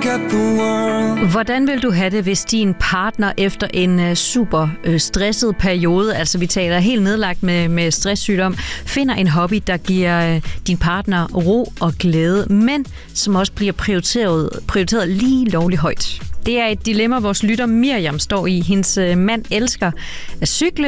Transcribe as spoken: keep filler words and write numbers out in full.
forget the world. Hvordan vil du have det, hvis din partner efter en uh, super uh, stresset periode, altså vi taler helt nedlagt med, med stresssygdom, finder en hobby, der giver uh, din partner ro og glæde, men som også bliver prioriteret, prioriteret lige lovligt højt? Det er et dilemma, vores lytter Miriam står i. Hendes uh, mand elsker at cykle,